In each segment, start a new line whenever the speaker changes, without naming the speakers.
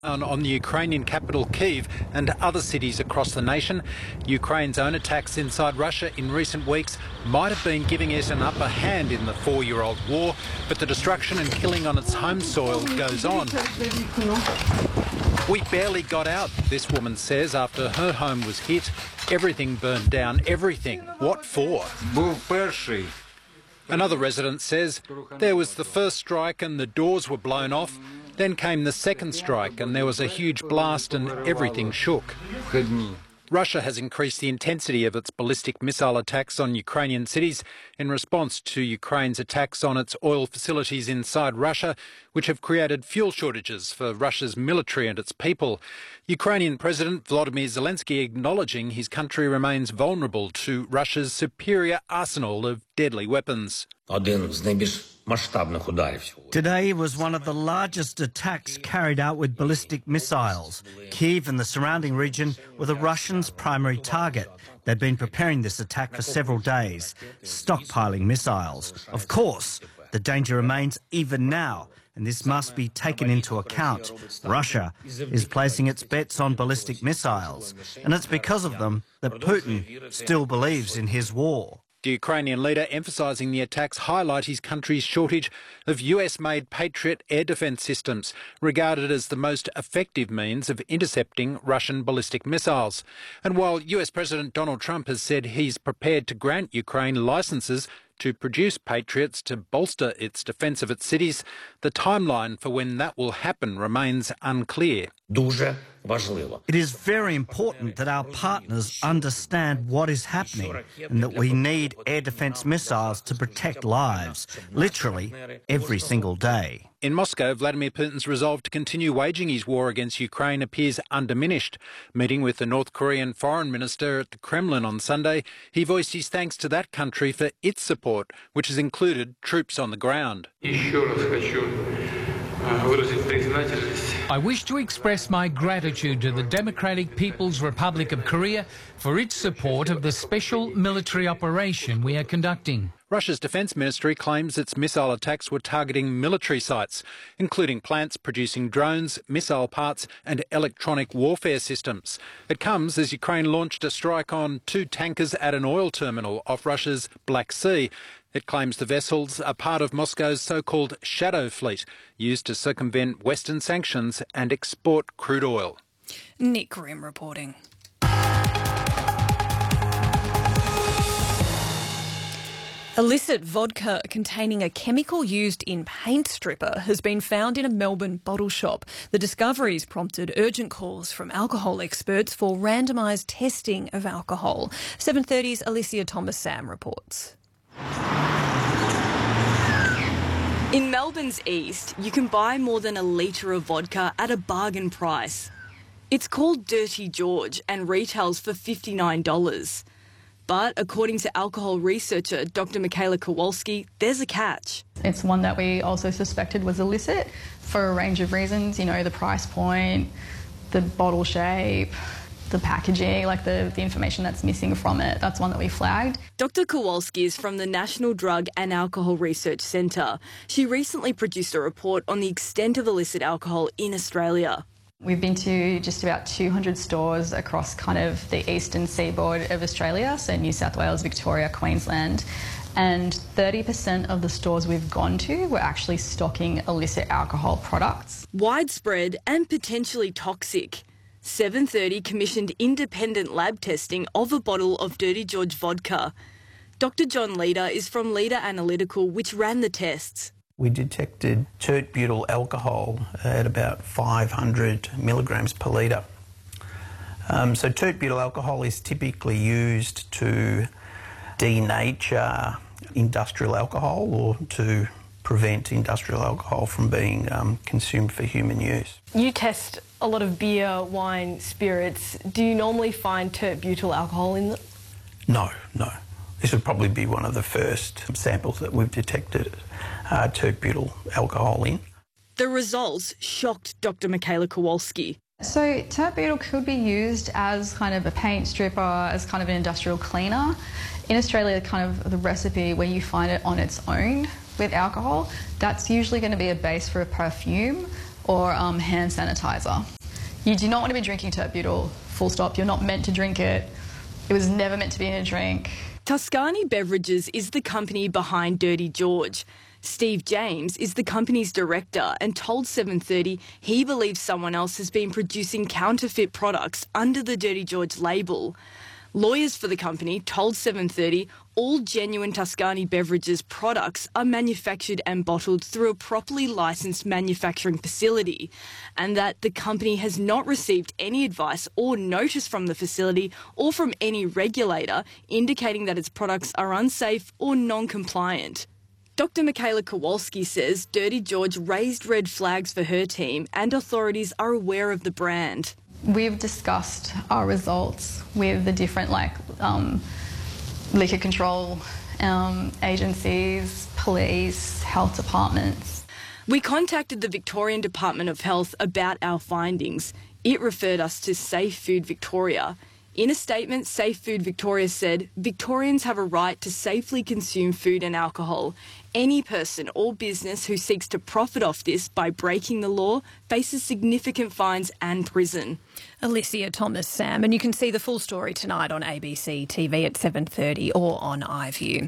On the Ukrainian capital Kyiv and other cities across the nation, Ukraine's own attacks inside Russia in recent weeks might have been giving it an upper hand in the 4-year-old war, but the destruction and killing on its home soil goes on. We barely got out, this woman says, after her home was hit. Everything burned down, everything. What for? Another resident says there was the first strike and the doors were blown off. Then came the second strike and there was a huge blast and everything shook. Russia has increased the intensity of its ballistic missile attacks on Ukrainian cities in response to Ukraine's attacks on its oil facilities inside Russia, which have created fuel shortages for Russia's military and its people. Ukrainian President Volodymyr Zelensky acknowledging his country remains vulnerable to Russia's superior arsenal of deadly weapons.
Today was one of the largest attacks carried out with ballistic missiles. Kyiv and the surrounding region were the Russians' primary target. They'd been preparing this attack for several days, stockpiling missiles. Of course, the danger remains even now, and this must be taken into account. Russia is placing its bets on ballistic missiles, and it's because of them that Putin still believes in his war.
The Ukrainian leader emphasising the attacks highlight his country's shortage of US-made Patriot air defence systems, regarded as the most effective means of intercepting Russian ballistic missiles. And while US President Donald Trump has said he's prepared to grant Ukraine licences to produce Patriots to bolster its defence of its cities, the timeline for when that will happen remains unclear.
It is very important that our partners understand what is happening and that we need air defence missiles to protect lives, literally every single day.
In Moscow, Vladimir Putin's resolve to continue waging his war against Ukraine appears undiminished. Meeting with the North Korean foreign minister at the Kremlin on Sunday, he voiced his thanks to that country for its support, which has included troops on the ground.
I wish to express my gratitude to the Democratic People's Republic of Korea for its support of the special military operation we are conducting.
Russia's defence ministry claims its missile attacks were targeting military sites, including plants producing drones, missile parts and electronic warfare systems. It comes as Ukraine launched a strike on 2 tankers at an oil terminal off Russia's Black Sea. It claims the vessels are part of Moscow's so-called shadow fleet, used to circumvent Western sanctions and export crude oil.
Nick Grimm reporting. Illicit vodka containing a chemical used in paint stripper has been found in a Melbourne bottle shop. The discoveries prompted urgent calls from alcohol experts for randomised testing of alcohol. 7:30's Alicia Thomas-Sam reports.
In Melbourne's east, you can buy more than a litre of vodka at a bargain price. It's called Dirty George and retails for $59. But according to alcohol researcher Dr. Michaela Kowalski, there's a catch.
It's one that we also suspected was illicit for a range of reasons, you know, the price point, the bottle shape, the packaging, like the information that's missing from it. That's one that we flagged.
Dr. Kowalski is from the National Drug and Alcohol Research Centre. She recently produced a report on the extent of illicit alcohol in Australia.
We've been to just about 200 stores across kind of the eastern seaboard of Australia, so New South Wales, Victoria, Queensland, and 30% of the stores we've gone to were actually stocking illicit alcohol products.
Widespread and potentially toxic. 7:30 commissioned independent lab testing of a bottle of Dirty George vodka. Dr. John Leader is from Leader Analytical, which ran the tests.
We detected tert-butyl alcohol at about 500 milligrams per litre. So tert-butyl alcohol is typically used to denature industrial alcohol or to prevent industrial alcohol from being consumed for human use.
You test a lot of beer, wine, spirits. Do you normally find tert-butyl alcohol in them?
No. This would probably be one of the first samples that we've detected tert-butyl alcohol in.
The results shocked Dr. Michaela Kowalski.
So tert-butyl could be used as kind of a paint stripper, as kind of an industrial cleaner. In Australia, kind of the recipe where you find it on its own with alcohol, that's usually going to be a base for a perfume or hand sanitizer. You do not want to be drinking tert-butyl, full stop. You're not meant to drink it. It was never meant to be in a drink.
Tuscany Beverages is the company behind Dirty George. Steve James is the company's director and told 730 he believes someone else has been producing counterfeit products under the Dirty George label. Lawyers for the company told 730 all genuine Tuscany Beverages products are manufactured and bottled through a properly licensed manufacturing facility, and that the company has not received any advice or notice from the facility or from any regulator indicating that its products are unsafe or non-compliant. Dr. Michaela Kowalski says Dirty George raised red flags for her team and authorities are aware of the brand.
We've discussed our results with the different liquor control agencies, police, health departments.
We contacted the Victorian Department of Health about our findings. It referred us to Safe Food Victoria. In a statement, Safe Food Victoria said, Victorians have a right to safely consume food and alcohol. Any person or business who seeks to profit off this by breaking the law faces significant fines and prison.
Alicia Thomas, Sam, and you can see the full story tonight on ABC TV at 7:30 or on iView.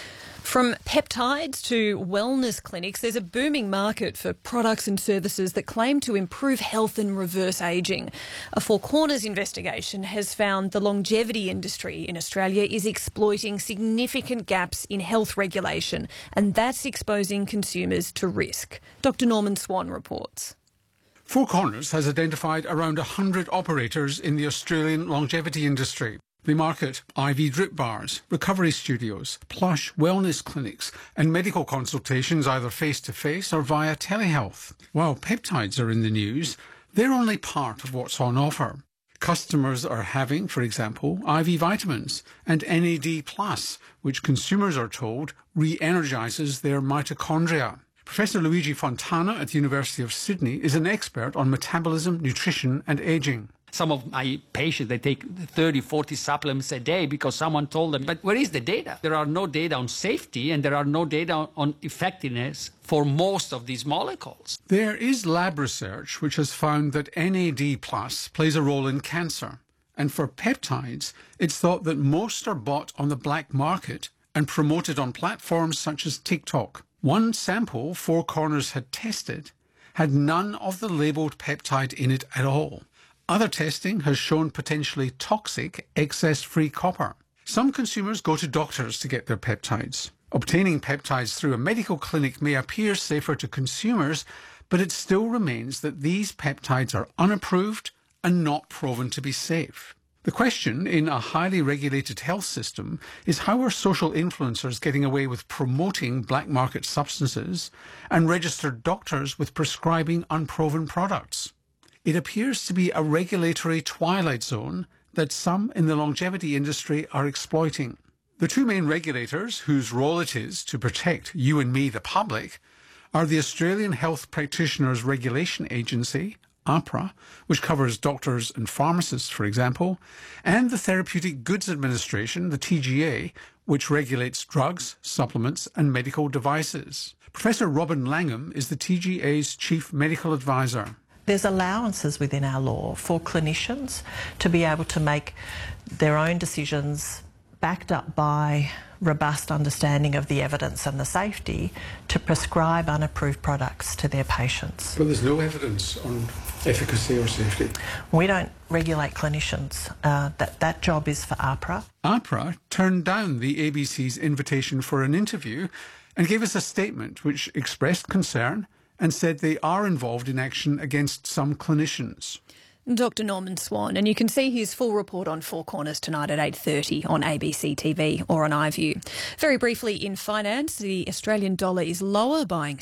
From peptides to wellness clinics, there's a booming market for products and services that claim to improve health and reverse ageing. A Four Corners investigation has found the longevity industry in Australia is exploiting significant gaps in health regulation, and that's exposing consumers to risk. Dr. Norman Swan reports.
Four Corners has identified around 100 operators in the Australian longevity industry. They market IV drip bars, recovery studios, plush wellness clinics and medical consultations either face-to-face or via telehealth. While peptides are in the news, they're only part of what's on offer. Customers are having, for example, IV vitamins and NAD+, which consumers are told re-energises their mitochondria. Professor Luigi Fontana at the University of Sydney is an expert on metabolism, nutrition and ageing.
Some of my patients, they take 30, 40 supplements a day because someone told them. But where is the data? There are no data on safety and there are no data on effectiveness for most of these molecules.
There is lab research which has found that NAD+ plays a role in cancer. And for peptides, it's thought that most are bought on the black market and promoted on platforms such as TikTok. One sample Four Corners had tested had none of the labelled peptide in it at all. Other testing has shown potentially toxic excess-free copper. Some consumers go to doctors to get their peptides. Obtaining peptides through a medical clinic may appear safer to consumers, but it still remains that these peptides are unapproved and not proven to be safe. The question in a highly regulated health system is how are social influencers getting away with promoting black market substances and registered doctors with prescribing unproven products? It appears to be a regulatory twilight zone that some in the longevity industry are exploiting. The two main regulators, whose role it is to protect you and me, the public, are the Australian Health Practitioners Regulation Agency, AHPRA, which covers doctors and pharmacists, for example, and the Therapeutic Goods Administration, the TGA, which regulates drugs, supplements and medical devices. Professor Robin Langham is the TGA's Chief Medical Advisor.
There's allowances within our law for clinicians to be able to make their own decisions backed up by robust understanding of the evidence and the safety to prescribe unapproved products to their patients.
But there's no evidence on efficacy or safety.
We don't regulate clinicians. That job is for AHPRA.
AHPRA turned down the ABC's invitation for an interview and gave us a statement which expressed concern and said they are involved in action against some clinicians.
Dr. Norman Swan, and you can see his full report on Four Corners tonight at 8:30 on ABC TV or on iView. Very briefly, in finance, the Australian dollar is lower, buying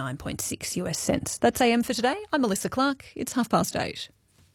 69.6 US cents. That's AM for today. I'm Melissa Clark. It's 8:30.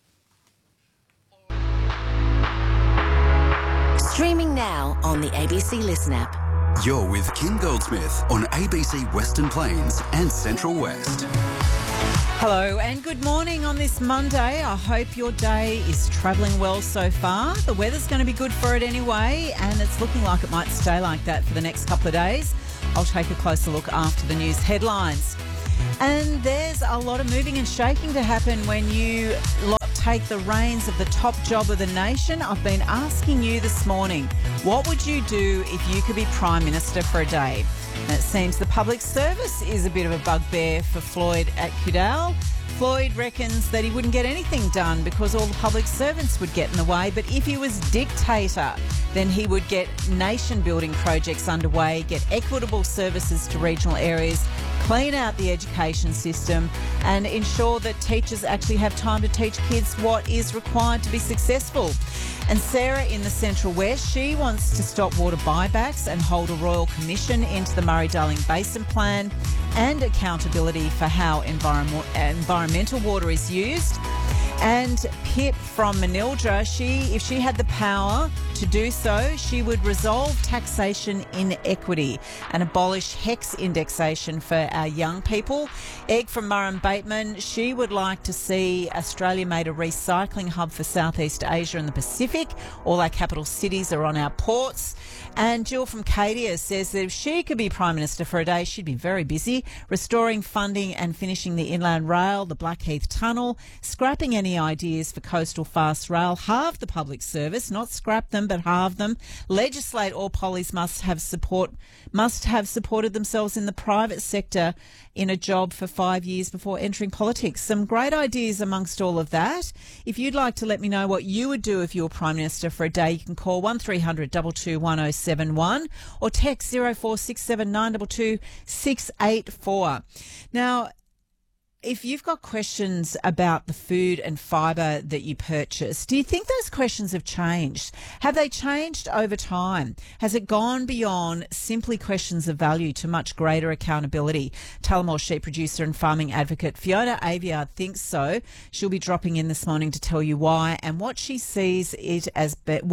Streaming now on the ABC Listen app.
You're with Kim Goldsmith on ABC Western Plains and Central West.
Hello and good morning on this Monday. I hope your day is travelling well so far. The weather's going to be good for it anyway, and it's looking like it might stay like that for the next couple of days. I'll take a closer look after the news headlines. And there's a lot of moving and shaking to happen when you take the reins of the top job of the nation. I've been asking you this morning, what would you do if you could be Prime Minister for a day? And it seems the public service is a bit of a bugbear for Floyd at Kudal. Floyd reckons that he wouldn't get anything done because all the public servants would get in the way. But if he was dictator, then he would get nation-building projects underway, get equitable services to regional areas, clean out the education system and ensure that teachers actually have time to teach kids what is required to be successful. And Sarah in the Central West, she wants to stop water buybacks and hold a royal commission into the Murray-Darling Basin Plan and accountability for how environmental water is used. And Pip from Manildra, if she had the power to do so, she would resolve taxation inequity and abolish HECS indexation for our young people. Egg from Murrum Bateman, she would like to see Australia made a recycling hub for Southeast Asia and the Pacific. All our capital cities are on our ports. And Jill from Cadia says that if she could be Prime Minister for a day, she'd be very busy restoring funding and finishing the Inland Rail, the Blackheath Tunnel, scrapping any ideas for coastal fast rail, halve the public service, not scrap them but halve them, legislate all pollies must have supported themselves in the private sector in a job for 5 years before entering politics. Some great ideas amongst all of that. If you'd like to let me know what you would do if you were Prime Minister for a day, you can call 1300 22 1071 or text 0467 922 684. Now, if you've got questions about the food and fibre that you purchase, do you think those questions have changed? Have they changed over time? Has it gone beyond simply questions of value to much greater accountability? Tullamore sheep producer and farming advocate Fiona Aviard thinks so. She'll be dropping in this morning to tell you why and why she sees it as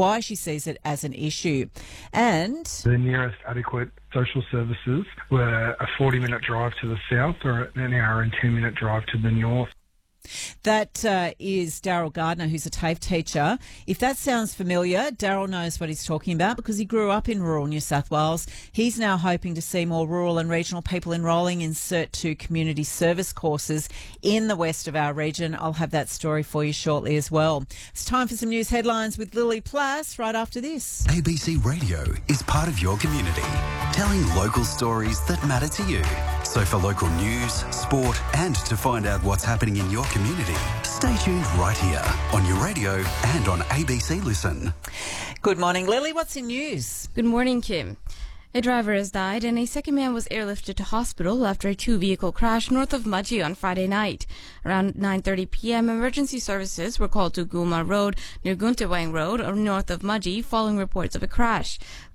an issue. And
the nearest adequate social services were a 40-minute drive to the south or an hour and 10-minute drive to the north.
That is Daryl Gardner, who's a TAFE teacher. If that sounds familiar, Daryl knows what he's talking about because he grew up in rural New South Wales. He's now hoping to see more rural and regional people enrolling in Cert 2 community service courses in the west of our region. I'll have that story for you shortly as well. It's time for some news headlines with Lily Plass right after this.
ABC Radio is part of your community, telling local stories that matter to you. So for local news, sport and to find out what's happening in your community, stay tuned right here on your radio and on ABC Listen.
Good morning, Lily. What's in news?
Good morning, Kim. A driver has died and a second man was airlifted to hospital after a two-vehicle crash north of Mudgee on Friday night. Around 9:30 p.m., emergency services were called to Gulma Road near Guntawang Road or north of Mudgee following reports of a crash.